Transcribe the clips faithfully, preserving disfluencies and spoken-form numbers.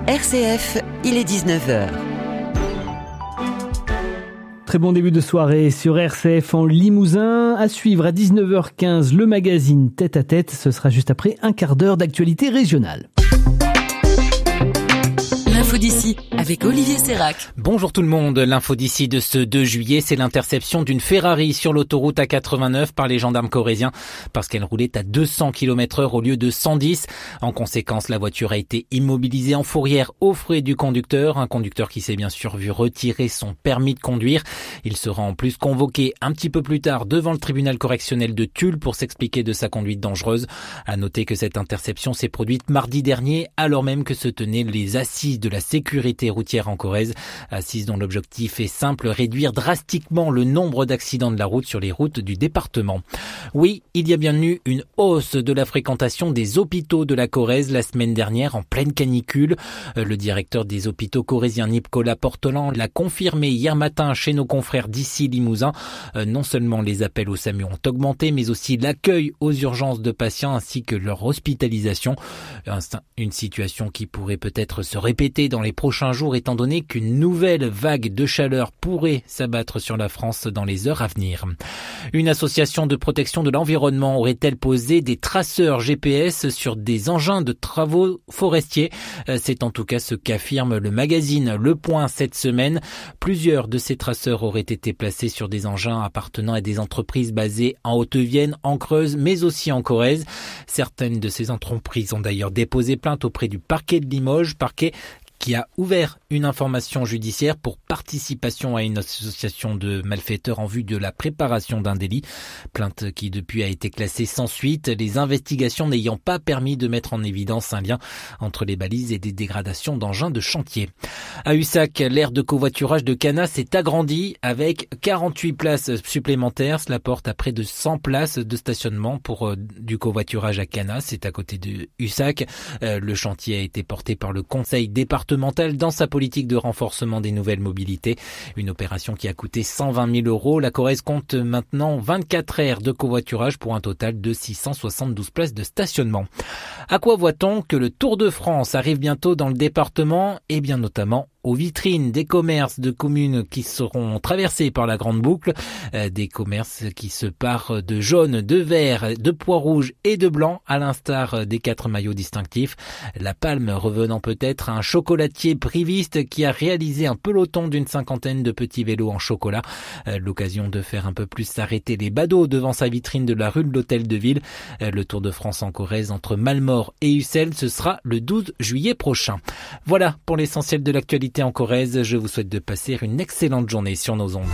R C F, il est dix-neuf heures. Très bon début de soirée sur R C F en Limousin. À suivre à dix-neuf heures quinze, le magazine Tête à Tête. Ce sera juste après un quart d'heure d'actualité régionale. L'info d'ici avec Olivier Sérac. Bonjour tout le monde. L'info d'ici de ce deux juillet, c'est l'interception d'une Ferrari sur l'autoroute A quatre-vingt-neuf par les gendarmes corréziens parce qu'elle roulait à deux cents kilomètres heure au lieu de cent dix. En conséquence, la voiture a été immobilisée en fourrière aux frais du conducteur. Un conducteur qui s'est bien sûr vu retirer son permis de conduire. Il sera en plus convoqué un petit peu plus tard devant le tribunal correctionnel de Tulle pour s'expliquer de sa conduite dangereuse. À noter que cette interception s'est produite mardi dernier alors même que se tenaient les assises de la sécurité routière en Corrèze, assises dont l'objectif est simple, réduire drastiquement le nombre d'accidents de la route sur les routes du département. Oui, il y a bien eu une hausse de la fréquentation des hôpitaux de la Corrèze la semaine dernière en pleine canicule. Le directeur des hôpitaux corréziens Nicolas Portelan l'a confirmé hier matin chez nos confrères d'ici Limousin. Non seulement les appels au SAMU ont augmenté, mais aussi l'accueil aux urgences de patients ainsi que leur hospitalisation. Une situation qui pourrait peut-être se répéter dans les prochains jours étant donné qu'une nouvelle vague de chaleur pourrait s'abattre sur la France dans les heures à venir. Une association de protection de l'environnement aurait-elle posé des traceurs G P S sur des engins de travaux forestiers? C'est en tout cas ce qu'affirme le magazine Le Point cette semaine. Plusieurs de ces traceurs auraient été placés sur des engins appartenant à des entreprises basées en Haute-Vienne, en Creuse, mais aussi en Corrèze. Certaines de ces entreprises ont d'ailleurs déposé plainte auprès du parquet de Limoges, parquet qui a ouvert une information judiciaire pour participation à une association de malfaiteurs en vue de la préparation d'un délit. Plainte qui depuis a été classée sans suite, les investigations n'ayant pas permis de mettre en évidence un lien entre les balises et des dégradations d'engins de chantier. À Ussac, l'aire de covoiturage de Cana s'est agrandie avec quarante-huit places supplémentaires. Cela porte à près de cent places de stationnement pour euh, du covoiturage à Cana. C'est à côté de Ussac. Euh, le chantier a été porté par le conseil départemental dans sa politique de renforcement des nouvelles mobilités. Une opération qui a coûté cent vingt mille euros. La Corrèze compte maintenant vingt-quatre aires de covoiturage pour un total de six cent soixante-douze places de stationnement. À quoi voit-on que le Tour de France arrive bientôt dans le département? Eh bien notamment aux vitrines des commerces de communes qui seront traversés par la grande boucle, euh, des commerces qui se parent de jaune, de vert, de pois rouge et de blanc, à l'instar des quatre maillots distinctifs. La palme revenant peut-être à un chocolatier priviste qui a réalisé un peloton d'une cinquantaine de petits vélos en chocolat. Euh, l'occasion de faire un peu plus s'arrêter les badauds devant sa vitrine de la rue de l'Hôtel de Ville. Euh, le Tour de France en Corrèze entre Malmort et Ussel, ce sera le douze juillet prochain. Voilà pour l'essentiel de l'actualité en Corrèze. Je vous souhaite de passer une excellente journée sur nos ondes.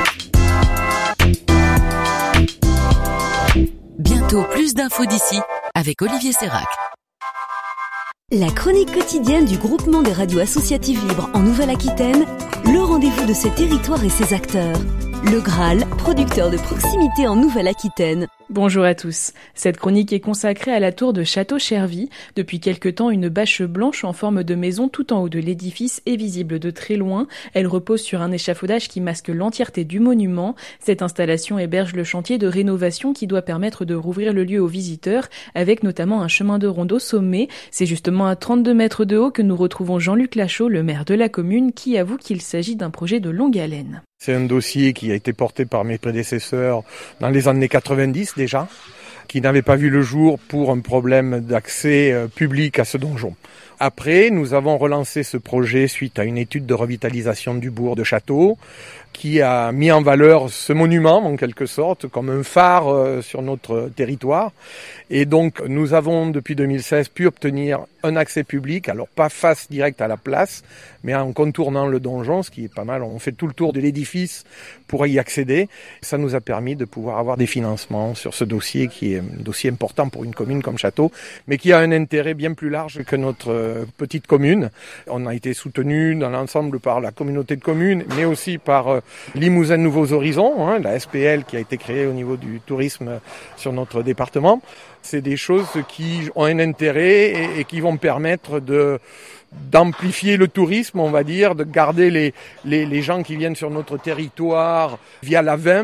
Bientôt plus d'infos d'ici avec Olivier Sérac. La chronique quotidienne du groupement des radios associatives libres en Nouvelle-Aquitaine, le rendez-vous de ces territoires et ses acteurs. Le Graal, producteur de proximité en Nouvelle-Aquitaine. Bonjour à tous. Cette chronique est consacrée à la tour de Château-Chervy. Depuis quelque temps, une bâche blanche en forme de maison tout en haut de l'édifice est visible de très loin. Elle repose sur un échafaudage qui masque l'entièreté du monument. Cette installation héberge le chantier de rénovation qui doit permettre de rouvrir le lieu aux visiteurs, avec notamment un chemin de ronde au sommet. C'est justement à trente-deux mètres de haut que nous retrouvons Jean-Luc Lachaud, le maire de la commune, qui avoue qu'il s'agit d'un projet de longue haleine. C'est un dossier qui a été porté par mes prédécesseurs dans les années quatre-vingt-dix déjà, qui n'avait pas vu le jour pour un problème d'accès public à ce donjon. Après, nous avons relancé ce projet suite à une étude de revitalisation du bourg de Château, qui a mis en valeur ce monument, en quelque sorte, comme un phare sur notre territoire. Et donc, nous avons, depuis deux mille seize, pu obtenir un accès public, alors pas face directe à la place, mais en contournant le donjon, ce qui est pas mal. On fait tout le tour de l'édifice pour y accéder. Ça nous a permis de pouvoir avoir des financements sur ce dossier, qui est un dossier important pour une commune comme Château, mais qui a un intérêt bien plus large que notre petite commune. On a été soutenu dans l'ensemble par la communauté de communes, mais aussi par Limousin Nouveaux Horizons, hein, la S P L qui a été créée au niveau du tourisme sur notre département. C'est des choses qui ont un intérêt et, et qui vont permettre de d'amplifier le tourisme, on va dire, de garder les, les, les gens qui viennent sur notre territoire via la V I M,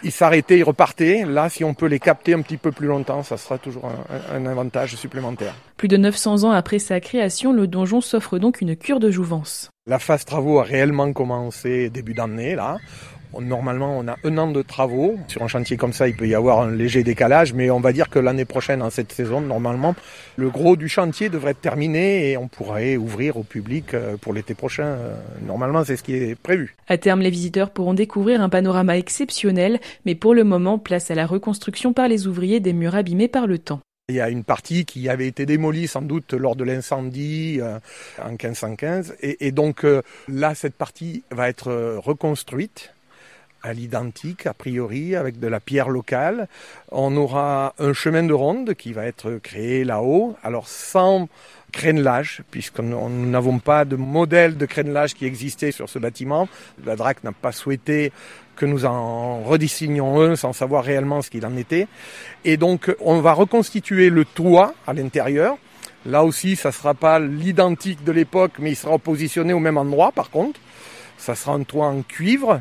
Ils s'arrêtaient, ils repartaient. Là, si on peut les capter un petit peu plus longtemps, ça sera toujours un, un avantage supplémentaire. Plus de neuf cents ans après sa création, le donjon s'offre donc une cure de jouvence. La phase travaux a réellement commencé début d'année, là. Normalement, on a un an de travaux. Sur un chantier comme ça, il peut y avoir un léger décalage, mais on va dire que l'année prochaine, en cette saison, normalement, le gros du chantier devrait être terminé et on pourrait ouvrir au public pour l'été prochain. Normalement, c'est ce qui est prévu. À terme, les visiteurs pourront découvrir un panorama exceptionnel, mais pour le moment, place à la reconstruction par les ouvriers des murs abîmés par le temps. Il y a une partie qui avait été démolie sans doute lors de l'incendie euh, en quinze cent quinze et, et donc euh, là, cette partie va être euh, reconstruite à l'identique, a priori, avec de la pierre locale. On aura un chemin de ronde qui va être créé là-haut, alors sans crénelage, puisque nous n'avons pas de modèle de crénelage qui existait sur ce bâtiment. La D R A C n'a pas souhaité que nous en redessinions un sans savoir réellement ce qu'il en était. Et donc, on va reconstituer le toit à l'intérieur. Là aussi, ça ne sera pas l'identique de l'époque, mais il sera positionné au même endroit, par contre. Ça sera un toit en cuivre.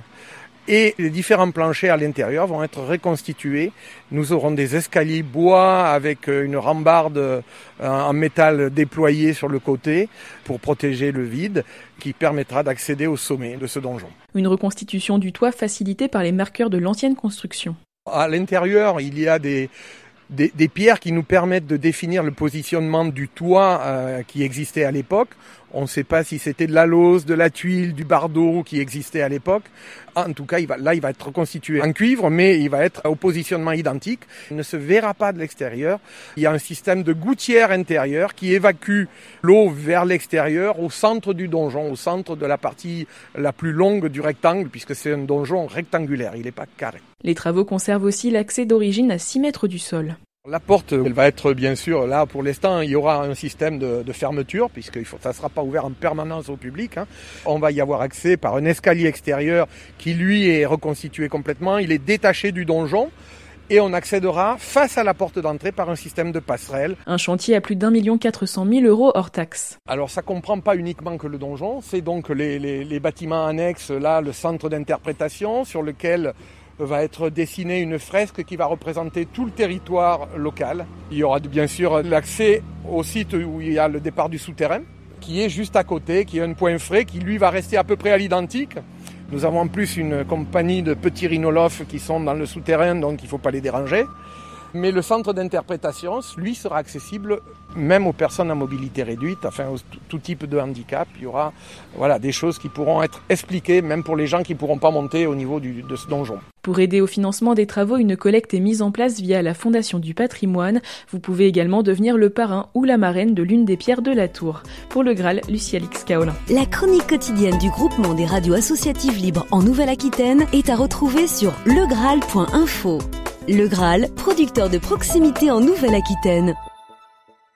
Et les différents planchers à l'intérieur vont être reconstitués. Nous aurons des escaliers bois avec une rambarde en métal déployée sur le côté pour protéger le vide qui permettra d'accéder au sommet de ce donjon. Une reconstitution du toit facilitée par les marqueurs de l'ancienne construction. À l'intérieur, il y a des... Des, des pierres qui nous permettent de définir le positionnement du toit euh, qui existait à l'époque. On ne sait pas si c'était de la lauze, de la tuile, du bardeau qui existait à l'époque. En tout cas, il va, là, il va être reconstitué en cuivre, mais il va être au positionnement identique. Il ne se verra pas de l'extérieur. Il y a un système de gouttière intérieure qui évacue l'eau vers l'extérieur, au centre du donjon, au centre de la partie la plus longue du rectangle, puisque c'est un donjon rectangulaire, il n'est pas carré. Les travaux conservent aussi l'accès d'origine à six mètres du sol. La porte, elle va être bien sûr, là pour l'instant, il y aura un système de, de fermeture, puisque ça ne sera pas ouvert en permanence au public. Hein. On va y avoir accès par un escalier extérieur qui lui est reconstitué complètement, il est détaché du donjon. Et on accédera face à la porte d'entrée par un système de passerelle. Un chantier à plus d'un million quatre cent mille euros hors taxe. Alors ça comprend pas uniquement que le donjon, c'est donc les, les, les bâtiments annexes, là le centre d'interprétation sur lequel va être dessinée une fresque qui va représenter tout le territoire local. Il y aura bien sûr l'accès au site où il y a le départ du souterrain, qui est juste à côté, qui est un point frais, qui lui va rester à peu près à l'identique. Nous avons en plus une compagnie de petits rhinolophes qui sont dans le souterrain, donc il ne faut pas les déranger. Mais le centre d'interprétation, lui, sera accessible même aux personnes à mobilité réduite, enfin aux, tout type de handicap. Il y aura voilà, des choses qui pourront être expliquées, même pour les gens qui ne pourront pas monter au niveau du, de ce donjon. Pour aider au financement des travaux, une collecte est mise en place via la Fondation du Patrimoine. Vous pouvez également devenir le parrain ou la marraine de l'une des pierres de la tour. Pour le Graal, Lucie Alix Kaolin. La chronique quotidienne du groupement des radios associatives libres en Nouvelle-Aquitaine est à retrouver sur le graal point info. Le Graal, producteur de proximité en Nouvelle-Aquitaine.